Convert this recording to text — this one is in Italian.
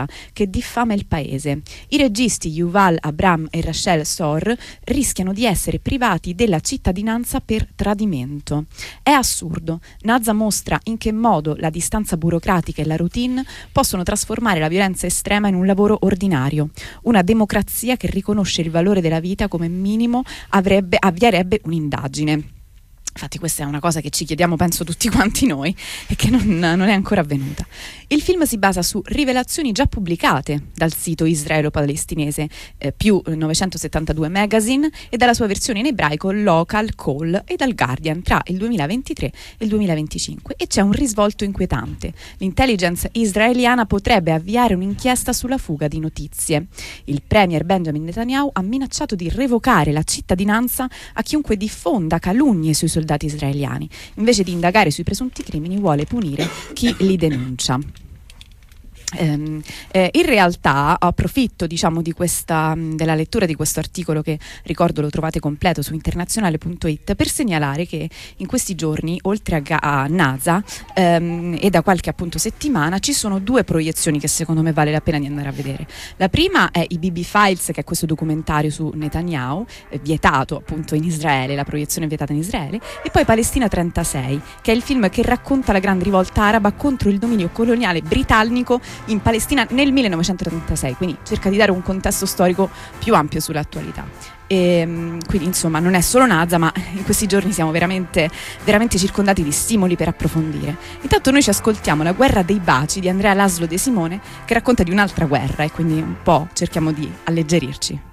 che diffama il paese. I registi Yuval Abram e Rachel Sor rischiano di essere privati della cittadinanza per tradimento. È assurdo. Naza mostra in che modo la distanza burocratica e la routine possono trasformare la violenza estrema in un lavoro ordinario. Una democrazia che riconosce il valore della vita come minimo avvierebbe un'indagine. Infatti questa è una cosa che ci chiediamo, penso, tutti quanti noi, e che non è ancora avvenuta. Il film si basa su rivelazioni già pubblicate dal sito israelo-palestinese più 972 Magazine e dalla sua versione in ebraico Local Call e dal Guardian tra il 2023 e il 2025. E c'è un risvolto inquietante. L'intelligence israeliana potrebbe avviare un'inchiesta sulla fuga di notizie. Il premier Benjamin Netanyahu ha minacciato di revocare la cittadinanza a chiunque diffonda calunnie sui soldati israeliani. Invece di indagare sui presunti crimini, vuole punire chi li denuncia. In realtà approfitto della lettura di questo articolo, che ricordo lo trovate completo su internazionale.it, per segnalare che in questi giorni, oltre a Naza e da qualche appunto settimana, ci sono due proiezioni che secondo me vale la pena di andare a vedere. La prima è i BB Files, che è questo documentario su Netanyahu, vietato appunto in Israele, la proiezione è vietata in Israele, e poi Palestina 36, che è il film che racconta la grande rivolta araba contro il dominio coloniale britannico in Palestina nel 1936, quindi cerca di dare un contesto storico più ampio sull'attualità. Quindi insomma non è solo Naza, ma in questi giorni siamo veramente circondati di stimoli per approfondire. Intanto noi ci ascoltiamo La guerra dei baci di Andrea Laszlo De Simone, che racconta di un'altra guerra, e quindi un po' cerchiamo di alleggerirci.